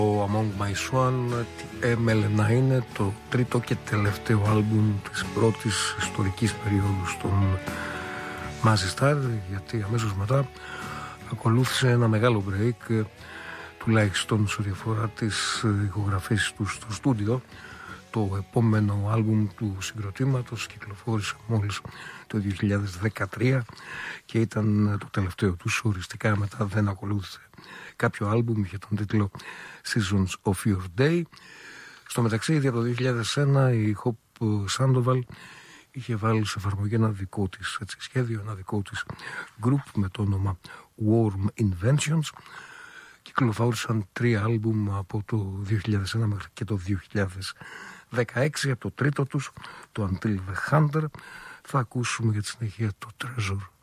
Το Among My Swan έμελε να είναι το τρίτο και τελευταίο άλμπουμ της πρώτης ιστορικής περίοδου των Mazzy Star, γιατί αμέσως μετά ακολούθησε ένα μεγάλο break, τουλάχιστον σε διαφορά της ηχογραφής του στο στούντιο. Το επόμενο άλμπουμ του συγκροτήματος κυκλοφόρησε μόλις το 2013 και ήταν το τελευταίο του. Οριστικά μετά δεν ακολούθησε κάποιο άλμπουμ για τον τίτλο Seasons of Your Day. Στο μεταξύ, ήδη από το 2001 η Hope Sandoval είχε βάλει σε εφαρμογή ένα δικό της σχέδιο, ένα δικό της group με το όνομα Warm Inventions. Κυκλοφόρησαν 3 άλμπουμ από το 2001 μέχρι και το 2016. Από το τρίτο τους, το Until the Hunter, θα ακούσουμε για τη συνέχεια το Treasure.